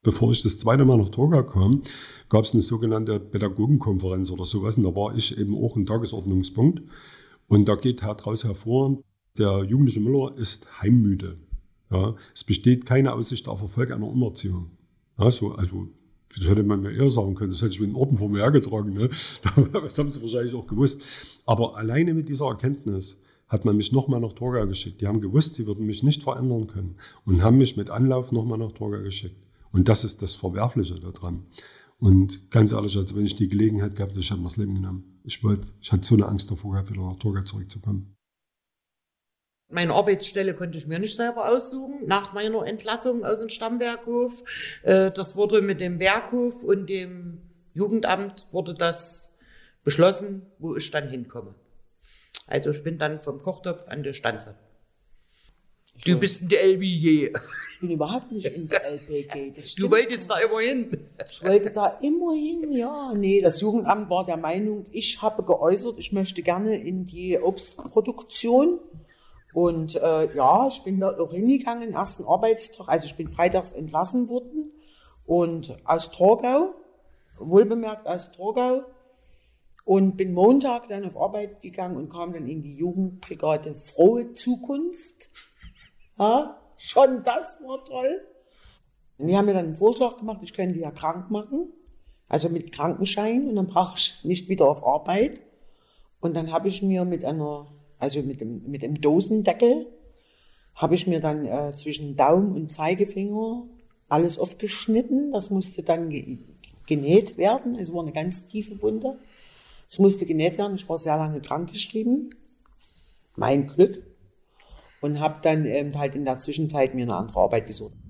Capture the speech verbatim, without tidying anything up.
bevor ich das zweite Mal nach Torgau kam, gab es eine sogenannte Pädagogenkonferenz oder sowas. Und da war ich eben auch ein Tagesordnungspunkt. Und da geht daraus hervor, der jugendliche Müller ist heimmüde. Ja, es besteht keine Aussicht auf Erfolg einer Umerziehung. Ja, so, also, das hätte man mir eher sagen können, das hätte ich mit den Orden vor mir hergetragen. Ne? Das haben sie wahrscheinlich auch gewusst. Aber alleine mit dieser Erkenntnis hat man mich nochmal nach Torgau geschickt. Die haben gewusst, sie würden mich nicht verändern können und haben mich mit Anlauf nochmal nach Torgau geschickt. Und das ist das Verwerfliche daran. Und ganz ehrlich, also wenn ich die Gelegenheit gehabt hätte, ich hätte mir das Leben genommen. Ich wollte, ich hatte so eine Angst davor gehabt, wieder nach Torgau zurückzukommen. Meine Arbeitsstelle konnte ich mir nicht selber aussuchen, nach meiner Entlassung aus dem Stammwerkhof. Das wurde mit dem Werkhof und dem Jugendamt wurde das beschlossen, wo ich dann hinkomme. Also ich bin dann vom Kochtopf an der Stanze. Du bist in der L B G. Ich bin überhaupt nicht in der L B G. Du wolltest da immer hin. Ich wollte da immer hin, ja. Nee, das Jugendamt war der Meinung, ich habe geäußert, ich möchte gerne in die Obstproduktion. Und äh, ja, ich bin da auch hingegangen, ersten Arbeitstag, also ich bin freitags entlassen worden und aus Torgau, wohlbemerkt aus Torgau, und bin Montag dann auf Arbeit gegangen und kam dann in die Jugendbrigade Frohe Zukunft. Ja, schon das war toll. Und die haben mir dann einen Vorschlag gemacht, ich könnte ja krank machen, also mit Krankenschein, und dann brauche ich nicht wieder auf Arbeit. Und dann habe ich mir mit einer Also mit dem, mit dem Dosendeckel habe ich mir dann äh, zwischen Daumen und Zeigefinger alles aufgeschnitten. Das musste dann ge- genäht werden. Es war eine ganz tiefe Wunde. Es musste genäht werden. Ich war sehr lange krankgeschrieben. Mein Glück. Und habe dann ähm, halt in der Zwischenzeit mir eine andere Arbeit gesucht.